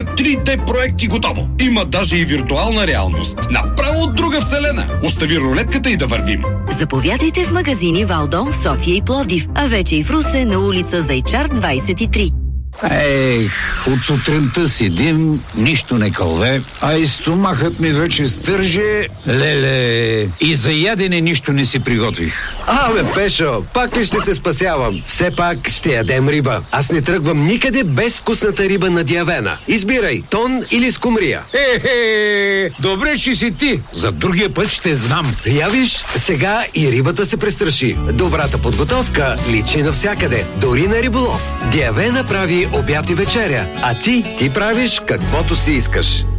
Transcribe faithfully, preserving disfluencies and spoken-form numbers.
три Д проекти готово. Има даже и виртуална реалност. Направо от друга вселена. Остави рулетката и да вървим. Заповядайте в магазини Валдом в София и Пловдив, а вече и в Русе на улица Зайчар двадесет и три. Ех, от сутринта седим, нищо не кълве, а и стомахът ми вече стърже. Леле, и за ядене нищо не си приготвих. Абе, Пешо, пак ли ще те спасявам? Все пак ще ядем риба. Аз не тръгвам никъде без вкусната риба на Диавена. Избирай, тон или скумрия. Е-хе, добре, че си ти. За другия път ще знам. Явиш, сега и рибата се престраши. Добрата подготовка личи навсякъде, дори на риболов. Диавена прави обяд и вечеря, а ти, ти правиш каквото си искаш.